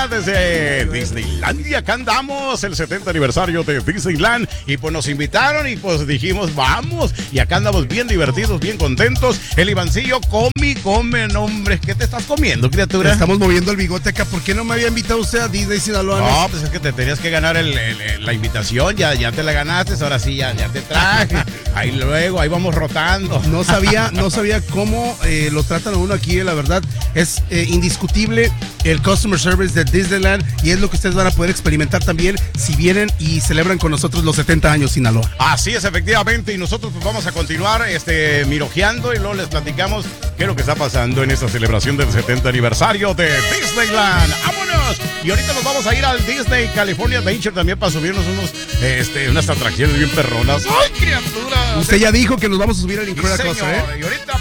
Desde Disneylandia, acá andamos, el 70 aniversario de Disneyland, y pues nos invitaron y pues dijimos vamos, y acá andamos bien divertidos, bien contentos. El Ivancillo come, hombre, ¿qué te estás comiendo, criatura? Estamos moviendo el bigote acá. ¿Por qué no me había invitado usted a Disney Sinaloa? No, pues es que te tenías que ganar la invitación, ya te la ganaste, ahora sí, ya te traje. Ahí luego, ahí vamos rotando. No sabía cómo lo tratan a uno aquí, la verdad. Es indiscutible el customer service de Disneyland, y es lo que ustedes van a poder experimentar también si vienen y celebran con nosotros los 70 años Sinaloa. Así es, efectivamente, y nosotros pues vamos a continuar mirojeando y luego les platicamos qué es lo que está pasando en esta celebración del 70 aniversario de Disneyland. ¡Vámonos! Y ahorita nos vamos a ir al Disney California Adventure también para subirnos unas atracciones bien perronas. ¡Ay, criatura! Usted ya dijo que nos vamos a subir al Incredible Coaster, Coaster, ¿eh? Y ahorita